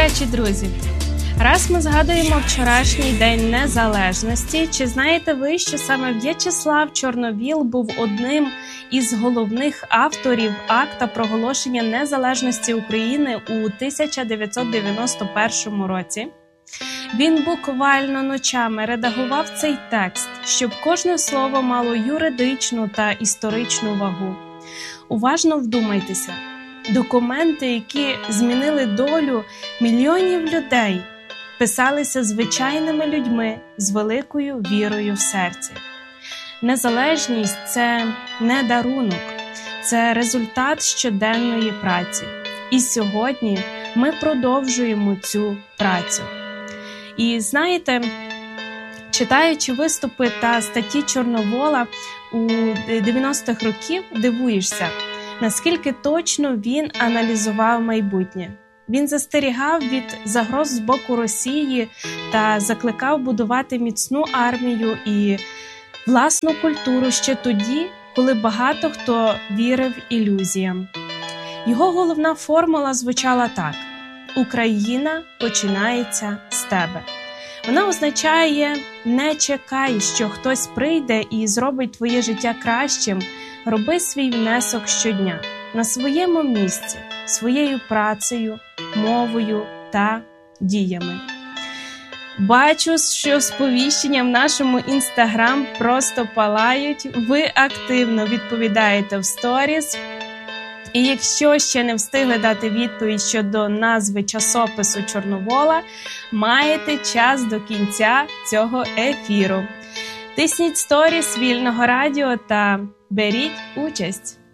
речі, друзі, раз ми згадуємо вчорашній День Незалежності, чи знаєте ви, що саме В'ячеслав Чорновіл був одним із головних авторів акта проголошення незалежності України у 1991 році? Він буквально ночами редагував цей текст, щоб кожне слово мало юридичну та історичну вагу. Уважно вдумайтеся. Документи, які змінили долю мільйонів людей, писалися звичайними людьми з великою вірою в серці. Незалежність – це не дарунок, це результат щоденної праці. І сьогодні ми продовжуємо цю працю. І знаєте, читаючи виступи та статті Чорновола у 90-х років, дивуєшся, наскільки точно він аналізував майбутнє. Він застерігав від загроз з боку Росії та закликав будувати міцну армію і власну культуру ще тоді, коли багато хто вірив ілюзіям. Його головна формула звучала так: «Україна починається з тебе». Вона означає «не чекай, що хтось прийде і зробить твоє життя кращим, роби свій внесок щодня, на своєму місці, своєю працею, мовою та діями». Бачу, що сповіщення в нашому Інстаграм просто палають, ви активно відповідаєте в сторіс. І якщо ще не встигли дати відповідь щодо назви часопису Чорновола, маєте час до кінця цього ефіру. Тисніть сторіс Вільного радіо та беріть участь!